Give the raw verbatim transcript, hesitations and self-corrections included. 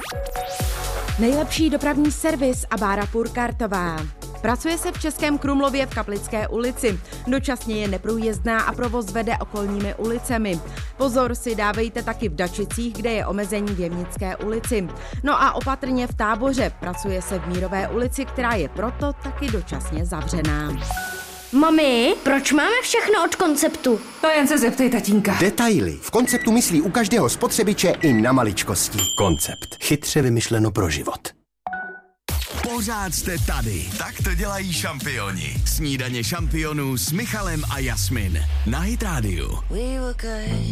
Nejlepší dopravní servis a Bára Purkartová. Pracuje se v Českém Krumlově v Kaplické ulici. Dočasně je neprůjezdná a provoz vede okolními ulicemi. Pozor si dávejte taky v Dačicích, kde je omezení v Jevnické ulici. No a opatrně v Táboře. Pracuje se v Mírové ulici, která je proto taky dočasně zavřená. Mami, proč máme všechno od Konceptu? To jen se zeptej tatínka. Detaily. V Konceptu myslí u každého spotřebiče i na maličkosti. Koncept. Chytře vymyšleno pro život. Pořád jste tady. Tak to dělají šampioni. Snídaně šampionů s Michalem a Jasmin. Na Hit Radio.